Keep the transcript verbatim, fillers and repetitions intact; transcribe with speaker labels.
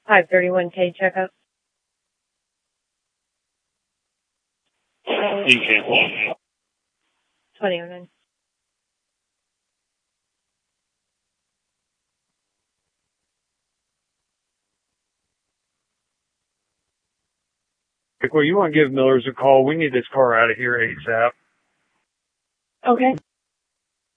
Speaker 1: five thirty-one K checkup.
Speaker 2: You can't.
Speaker 1: twenty oh nine.
Speaker 2: Well, you want to give Miller's a call. We need this car out of here ASAP.
Speaker 1: Okay.